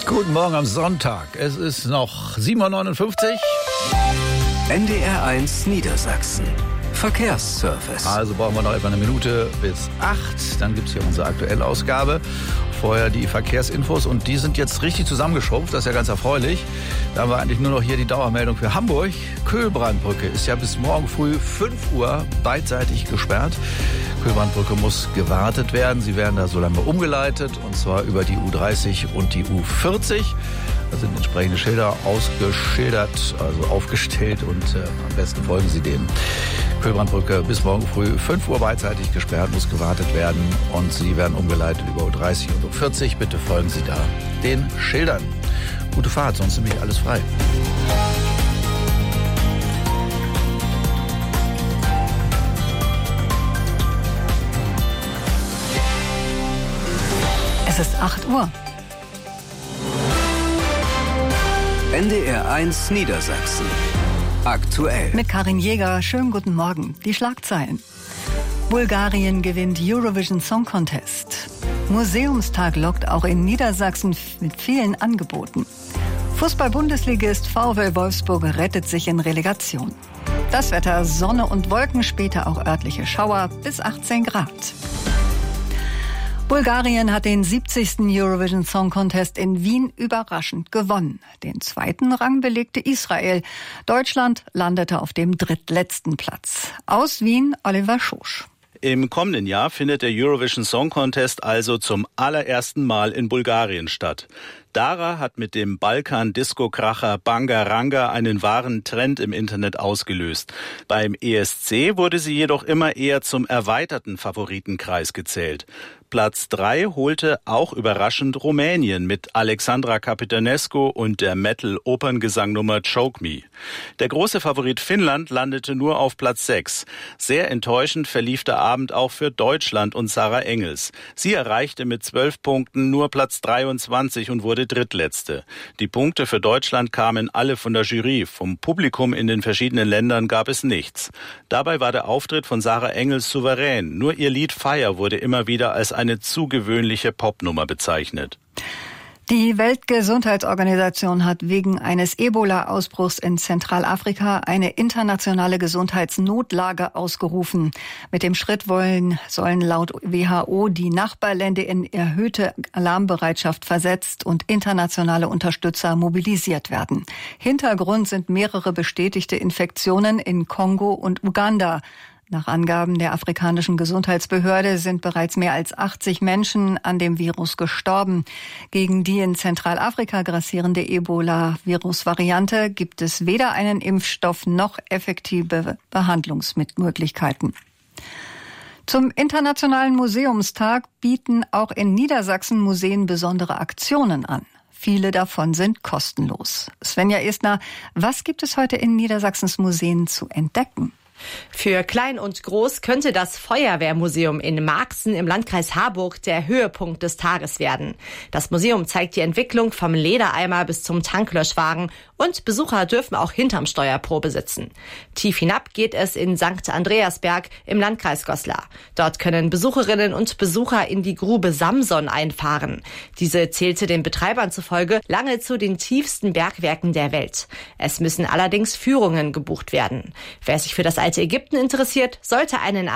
Guten Morgen am Sonntag. Es ist noch 7.59 Uhr. NDR 1 Niedersachsen. Verkehrsservice. Also brauchen wir noch etwa eine Minute bis 8. Dann gibt es hier unsere Aktuellausgabe. Vorher die Verkehrsinfos und die sind jetzt richtig zusammengeschrumpft. Das ist ja ganz erfreulich. Da haben wir eigentlich nur noch hier die Dauermeldung für Hamburg. Köhlbrandbrücke ist ja bis morgen früh 5 Uhr beidseitig gesperrt. Köhlbrandbrücke muss gewartet werden. Sie werden da so lange umgeleitet und zwar über die U30 und die U40. Da sind entsprechende Schilder ausgeschildert, also aufgestellt und am besten folgen Sie dem. Köhlbrandbrücke bis morgen früh 5 Uhr beidseitig gesperrt, muss gewartet werden und Sie werden umgeleitet über U30 und U40. Bitte folgen Sie da den Schildern. Gute Fahrt, sonst nämlich alles frei. Es ist 8 Uhr. NDR 1 Niedersachsen. Aktuell. Mit Karin Jäger, schönen guten Morgen. Die Schlagzeilen. Bulgarien gewinnt Eurovision Song Contest. Museumstag lockt auch in Niedersachsen mit vielen Angeboten. Fußball-Bundesligist VfL Wolfsburg rettet sich in Relegation. Das Wetter: Sonne und Wolken, später auch örtliche Schauer, bis 18 Grad. Bulgarien hat den 70. Eurovision Song Contest in Wien überraschend gewonnen. Den zweiten Rang belegte Israel. Deutschland landete auf dem drittletzten Platz. Aus Wien Oliver Schosch. Im kommenden Jahr findet der Eurovision Song Contest also zum allerersten Mal in Bulgarien statt. Dara hat mit dem Balkan-Disco-Kracher Bangaranga einen wahren Trend im Internet ausgelöst. Beim ESC wurde sie jedoch immer eher zum erweiterten Favoritenkreis gezählt. Platz 3 holte auch überraschend Rumänien mit Alexandra Capitanescu und der Metal-Operngesangnummer Choke Me. Der große Favorit Finnland landete nur auf Platz 6. Sehr enttäuschend verlief der Abend auch für Deutschland und Sarah Engels. Sie erreichte mit 12 Punkten nur Platz 23 und wurde Drittletzte. Die Punkte für Deutschland kamen alle von der Jury. Vom Publikum in den verschiedenen Ländern gab es nichts. Dabei war der Auftritt von Sarah Engels souverän. Nur ihr Lied Fire wurde immer wieder als eine zu gewöhnliche Popnummer bezeichnet. Die Weltgesundheitsorganisation hat wegen eines Ebola-Ausbruchs in Zentralafrika eine internationale Gesundheitsnotlage ausgerufen. Mit dem Schritt sollen laut WHO die Nachbarländer in erhöhte Alarmbereitschaft versetzt und internationale Unterstützer mobilisiert werden. Hintergrund sind mehrere bestätigte Infektionen in Kongo und Uganda. Nach Angaben der afrikanischen Gesundheitsbehörde sind bereits mehr als 80 Menschen an dem Virus gestorben. Gegen die in Zentralafrika grassierende Ebola-Virus-Variante gibt es weder einen Impfstoff noch effektive Behandlungsmöglichkeiten. Zum Internationalen Museumstag bieten auch in Niedersachsen Museen besondere Aktionen an. Viele davon sind kostenlos. Svenja Estner, was gibt es heute in Niedersachsens Museen zu entdecken? Für Klein und Groß könnte das Feuerwehrmuseum in Marxen im Landkreis Harburg der Höhepunkt des Tages werden. Das Museum zeigt die Entwicklung vom Ledereimer bis zum Tanklöschwagen und Besucher dürfen auch hinterm Steuerprobe sitzen. Tief hinab geht es in St. Andreasberg im Landkreis Goslar. Dort können Besucherinnen und Besucher in die Grube Samson einfahren. Diese zählte den Betreibern zufolge lange zu den tiefsten Bergwerken der Welt. Es müssen allerdings Führungen gebucht werden. Wer sich für das alte Ägypten interessiert, sollte einen